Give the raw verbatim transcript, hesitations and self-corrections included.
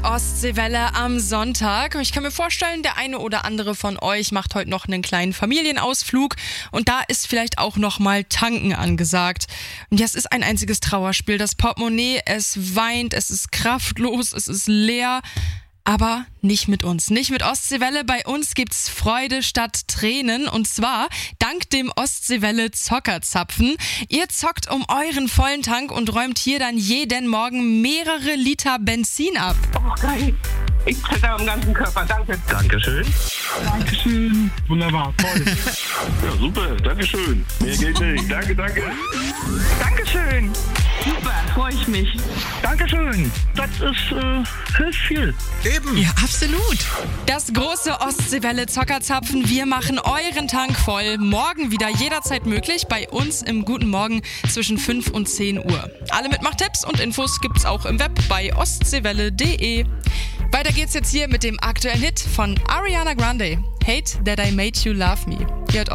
Ostseewelle am Sonntag. Ich kann mir vorstellen, der eine oder andere von euch macht heute noch einen kleinen Familienausflug und da ist vielleicht auch noch mal Tanken angesagt. Und ja, es ist ein einziges Trauerspiel. Das Portemonnaie, es weint, es ist kraftlos, es ist leer. Aber nicht mit uns, nicht mit Ostseewelle. Bei uns gibt's Freude statt Tränen und zwar dank dem Ostseewelle Zockerzapfen. Ihr zockt um euren vollen Tank und räumt hier dann jeden Morgen mehrere Liter Benzin ab. Oh, geil. Ich zitter am ganzen Körper. Danke. Dankeschön. Dankeschön. Wunderbar, toll. Ja, super. Dankeschön. Mehr geht nicht. Danke, danke. Dankeschön. Super, freue ich mich. Dankeschön. Das ist, äh, hilft viel. Eben. Ja, absolut. Das große Ostseewelle Zockerzapfen. Wir machen euren Tank voll. Morgen wieder jederzeit möglich bei uns im Guten Morgen zwischen fünf und zehn Uhr. Alle Mitmachtipps und Infos gibt's auch im Web bei ostseewelle punkt de. Weiter geht's jetzt hier mit dem aktuellen Hit von Ariana Grande. Hate That I Made You Love Me. Hier hat